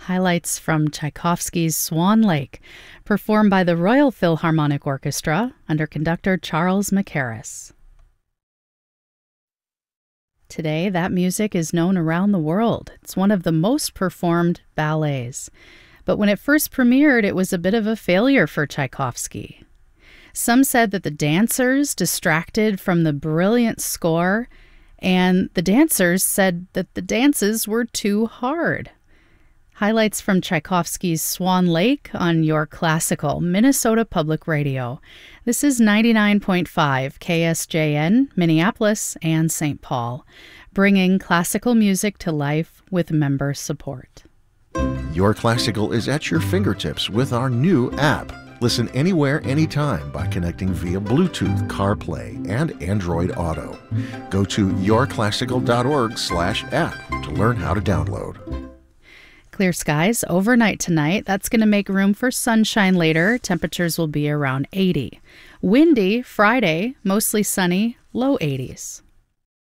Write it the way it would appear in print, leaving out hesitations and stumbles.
Highlights from Tchaikovsky's Swan Lake, performed by the Royal Philharmonic Orchestra under conductor Charles Mackerras. Today, that music is known around the world. It's one of the most performed ballets. But when it first premiered, it was a bit of a failure for Tchaikovsky. Some said that the dancers distracted from the brilliant score, and the dancers said that the dances were too hard. Highlights from Tchaikovsky's Swan Lake on Your Classical, Minnesota Public Radio. This is 99.5 KSJN, Minneapolis and St. Paul, bringing classical music to life with member support. Your Classical is at your fingertips with our new app. Listen anywhere, anytime by connecting via Bluetooth, CarPlay, and Android Auto. Go to yourclassical.org/app to learn how to download. Clear skies overnight tonight. That's going to make room for sunshine later. Temperatures will be around 80. Windy Friday, mostly sunny, low 80s.